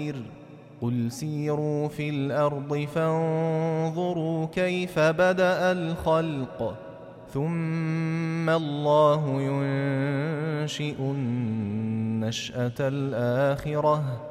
قل سيروا في الأرض فانظروا كيف بدأ الخلق ثم الله ينشئ النشأة الآخرة